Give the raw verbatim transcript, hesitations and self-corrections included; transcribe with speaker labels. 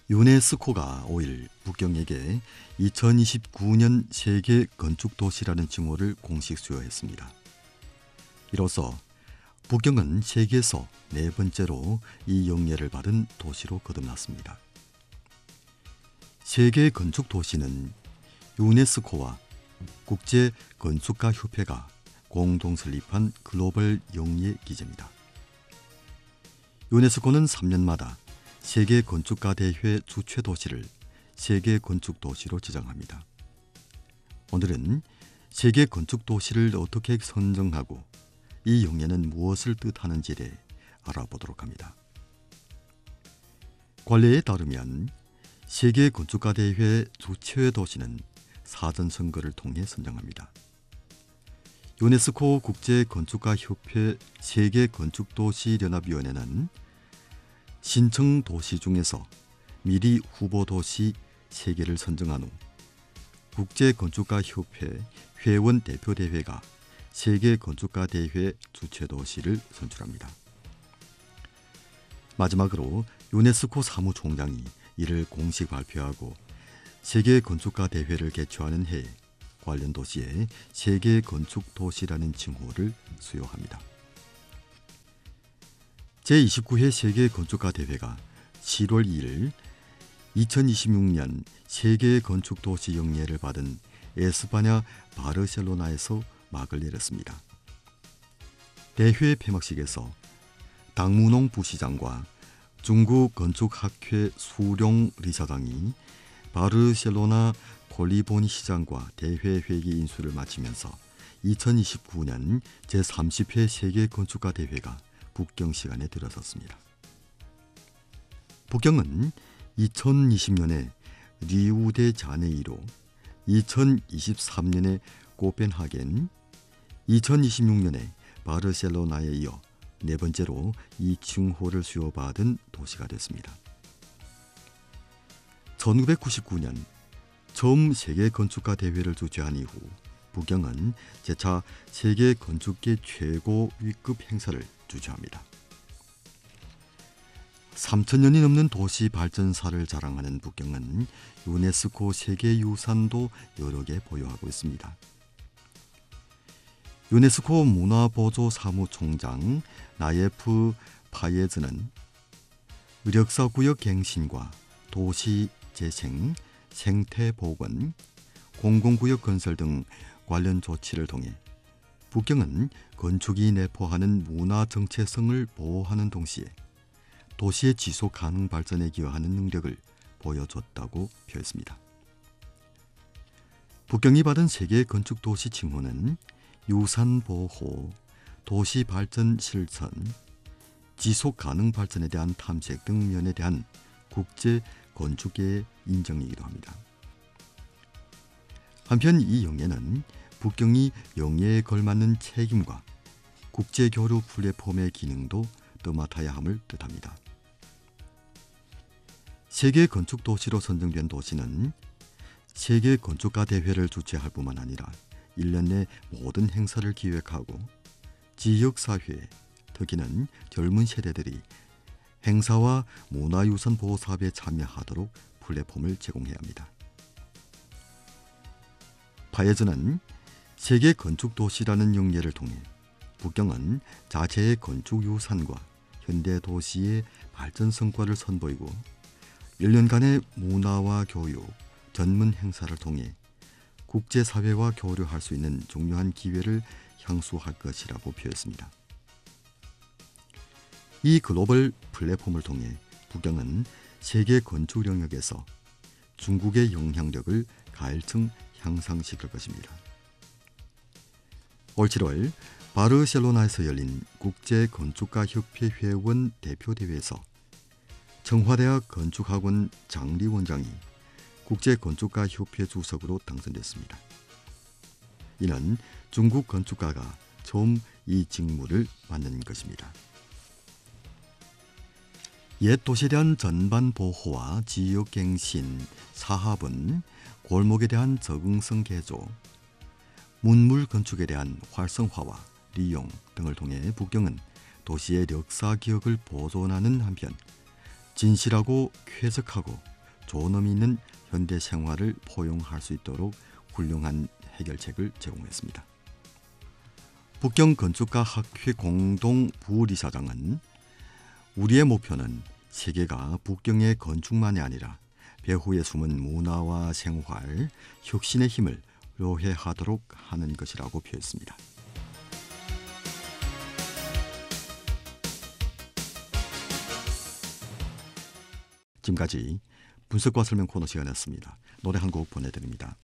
Speaker 1: 유네스코가 오일 북경에게 이천이십구 년 세계 건축도시라는 칭호를 공식 수여했습니다. 이로써 북경은 세계에서 네 번째로 이 영예를 받은 도시로 거듭났습니다. 세계 건축도시는 유네스코와 국제건축가협회가 공동 설립한 글로벌 영예 기재입니다. 유네스코는 삼 년마다 세계 건축가 대회 주최 도시를 세계 건축도시로 지정합니다. 오늘은 세계 건축도시를 어떻게 선정하고 이 영예는 무엇을 뜻하는지에 대해 알아보도록 합니다. 관례에 따르면 세계 건축가 대회 주최 도시는 사전 선거를 통해 선정합니다. 유네스코 국제건축가협회 세계건축도시연합위원회는 신청 도시 중에서 미리 후보 도시 세 개를 선정한 후 국제건축가협회 회원 대표대회가 세계건축가대회 주최 도시를 선출합니다. 마지막으로 유네스코 사무총장이 이를 공식 발표하고 세계건축가대회를 개최하는 해에 관련 도시에 세계건축도시라는 칭호를 수여합니다. 제이십구 회 세계건축가대회가 칠월 이일 이천이십육 년 세계건축도시 영예를 받은 에스파냐 바르셀로나에서 막을 내렸습니다. 대회 폐막식에서 당무농 부시장과 중국 건축학회 수룡 리사장이 바르셀로나 콜리보니 시장과 대회 회기 인수를 마치면서 이천이십구 년 제삼십 회 세계건축가대회가 북경 시간에 들어섰습니다. 북경은 이천이십 년에 리우데자네이루, 이천이십삼 년에 코펜하겐, 이천이십육 년에 바르셀로나에 이어 네 번째로 이 칭호를 수여받은 도시가 됐습니다. 천구백구십구 년 처음 세계건축가 대회를 주최한 이후 북경은 재차 세계건축계 최고 위급 행사를 주최합니다. 삼천 년이 넘는 도시 발전사를 자랑하는 북경은 유네스코 세계유산도 여러 개 보유하고 있습니다. 유네스코 문화보조사무총장 나예프 파예즈는 의력사구역 갱신과 도시재생, 생태보건, 공공구역 건설 등 관련 조치를 통해 북경은 건축이 내포하는 문화 정체성을 보호하는 동시에 도시의 지속 가능 발전에 기여하는 능력을 보여줬다고 표했습니다. 북경이 받은 세계 건축도시 칭호는 유산보호, 도시발전 실천, 지속 가능 발전에 대한 탐색 등 면에 대한 국제 건축계의 인정이기도 합니다. 한편 이 영예는 북경이 영예에 걸맞는 책임과 국제교류 플랫폼의 기능도 떠맡아야 함을 뜻합니다. 세계 건축도시로 선정된 도시는 세계 건축가 대회를 주최할 뿐만 아니라 일 년 내 모든 행사를 기획하고 지역사회, 특히는 젊은 세대들이 행사와 문화유산 보호 사업에 참여하도록 플랫폼을 제공해야 합니다. 파예즈는 세계 건축도시라는 영예를 통해 북경은 자체의 건축유산과 현대 도시의 발전 성과를 선보이고 일 년간의 문화와 교육, 전문 행사를 통해 국제사회와 교류할 수 있는 중요한 기회를 향수할 것이라고 표했습니다. 이 글로벌 플랫폼을 통해 북경은 세계 건축 영역에서 중국의 영향력을 가일층 향상시킬 것입니다. 올 칠월 바르셀로나에서 열린 국제건축가협회 회원 대표대회에서 청와대학 건축학원 장리 원장이 국제건축가협회 주석으로 당선됐습니다. 이는 중국 건축가가 처음 이 직무를 맡는 것입니다. 옛 도시에 대한 전반 보호와 지역갱신, 사합은 골목에 대한 적응성 개조, 문물 건축에 대한 활성화와 리용 등을 통해 북경은 도시의 역사 기억을 보존하는 한편 진실하고 쾌적하고 좋은 의미 있는 현대 생활을 포용할 수 있도록 훌륭한 해결책을 제공했습니다. 북경 건축가 학회 공동 부이사장은 우리의 목표는 세계가 북경의 건축만이 아니라 배후의 숨은 문화와 생활, 혁신의 힘을 묘해하도록 하는 것이라고 표했습니다. 지금까지 분석과 설명 코너 시간이었습니다. 노래 한 곡 보내드립니다.